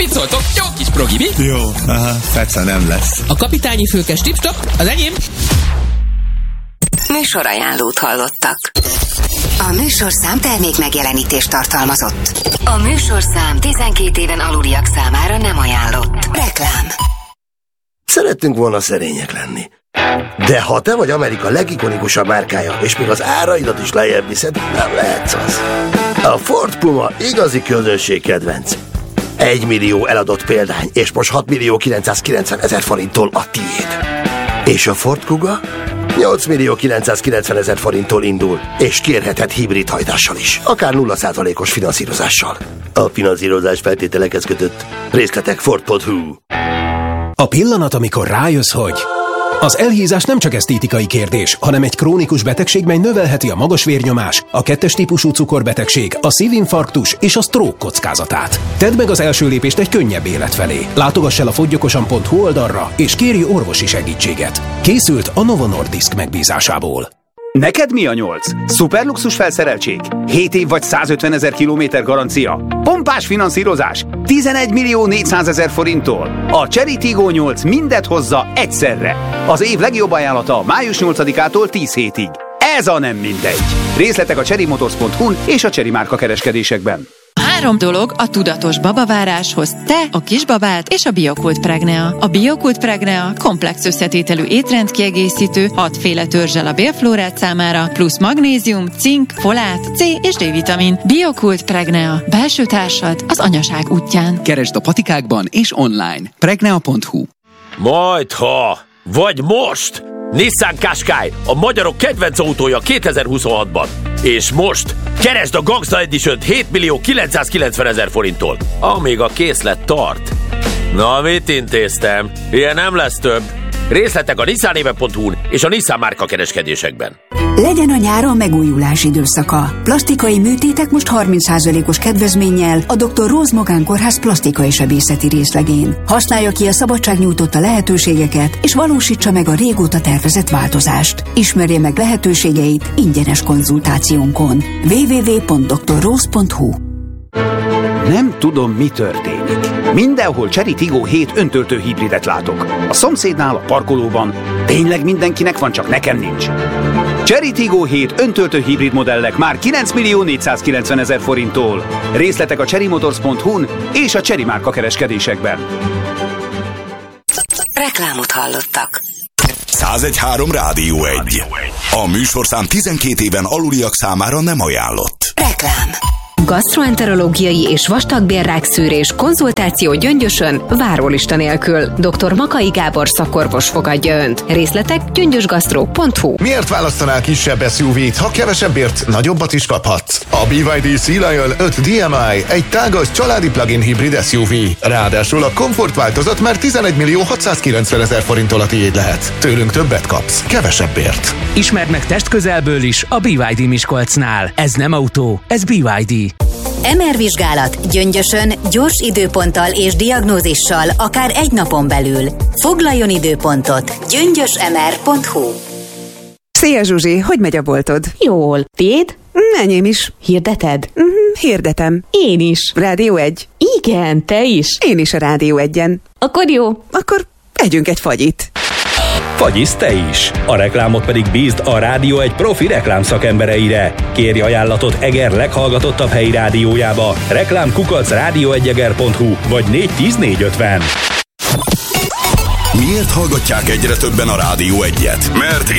Mit szóltok? Jó kis progi, mi? Jó, persze nem lesz. A kapitányi fülkes tip-top, az enyém. Műsorajánlót hallottak. A műsorszám termék megjelenítést tartalmazott. A műsorszám 12 éven aluliak számára nem ajánlott. Reklám. Szerettünk volna szerények lenni. De ha te vagy Amerika legikonikusabb márkája, és még az áraidat is lejjebb viszed, nem lehetsz az. A Ford Puma igazi közönségkedvenc. 1 millió eladott példány, és most 6.990.000 forinttól a tiéd. És a Ford Kuga 8.990.000 forinttól indul, és kérheted hibrid hajtással is, akár 0%-os finanszírozással. A finanszírozás feltételekhez kötött. Részletek Ford.hu. A pillanat, amikor rájössz, hogy az elhízás nem csak esztétikai kérdés, hanem egy krónikus betegség, mely növelheti a magas vérnyomás, a 2-es típusú cukorbetegség, a szívinfarktus és a stroke kockázatát. Tedd meg az első lépést egy könnyebb élet felé. Látogass el a fogyokosan.hu oldalra, és kérj orvosi segítséget. Készült a Novo Nordisk megbízásából. Neked mi a 8? Szuperluxus felszereltség? 7 év vagy 150.000 kilométer garancia? Pompás finanszírozás? 11.400.000 forinttól? A Chery Tiggo 8 mindet hozza egyszerre. Az év legjobb ajánlata május 8-ától 10 hétig. Ez a nem mindegy. Részletek a cherrymotors.hu-n és a Chery márka kereskedésekben. 3 dolog a tudatos babaváráshoz: te, a kisbabád és a Biokult Pregnea. A Biokult Pregnea komplex összetételű étrendkiegészítő, 6 féle törzsel a bélflórát számára, plusz magnézium, cink, folát, C és D-vitamin. Biokult Pregnea. Belső társad az anyaság útján. Keresd a patikákban és online. Pregnea.hu. Majdha, vagy most! Nissan Qashqai, a magyarok kedvenc autója 2026-ban. És most keresd a Gangsta Edition-t 7.990.000 forinttól, amíg a készlet tart. Na, mit intéztem? Ilyen nem lesz több. Részletek a nissanéve.hu-n és a Nissan márka kereskedésekben. Legyen a nyáron megújulás időszaka. Plastikai műtétek most 30%-os kedvezménnyel a Dr. Rose Magánkórház plastikai sebészeti részlegén. Használja ki a szabadság nyújtotta lehetőségeket, és valósítsa meg a régóta tervezett változást. Ismerje meg lehetőségeit ingyenes konzultációnkon. www.drrose.hu. Nem tudom, mi történik. Mindenhol Chery Tiggo 7 öntöltő hibridet látok. A szomszédnál, a parkolóban. Tényleg mindenkinek van, csak nekem nincs. Chery Tiggo 7 öntöltő hibrid modellek már 9.490.000 forinttól. Részletek a cherrymotors.hu-n és a Chery márka kereskedésekben. Reklámot hallottak. 101.3 Rádió 1. A műsorszám 12 éven aluliak számára nem ajánlott. Reklám. Gastroenterológiai és vastagbélrák szűrés, konzultáció Gyöngyösön, várólista nélkül. Dr. Makai Gábor szakorvos fogadja Önt. Részletek gyöngyösgastro.hu. Miért választanál kisebb SUV-t, ha kevesebbért nagyobbat is kaphatsz? A BYD Sea Lion 5 DMI egy tágas családi plug-in hibrid SUV. Ráadásul a komfort változat már 11.690.000 forinttól a tiéd lehet. Tőlünk többet kapsz, kevesebbért. Ismerd meg testközelből is a BYD Miskolcnál. Ez nem autó, ez BYD. MR vizsgálat Gyöngyösön gyors időponttal és diagnózissal akár egy napon belül. Foglaljon időpontot gyöngyösmr.hu. Szia Zsuzsi, hogy megy a boltod? Jól. Tiéd? Enyém is. Hirdeted? Hirdetem. Én is. Rádió 1. Igen, te is. Én is a Rádió 1-en. Akkor jó. Akkor együnk egy fagyit. Fagyisz te is! A reklámot pedig bízd a Rádió egy profi reklámszakembereire. Kérj ajánlatot Eger leghallgatottabb helyi rádiójába. Reklám@radio1eger.hu vagy 410 450. Miért hallgatják egyre többen a Rádió 1-et? Mert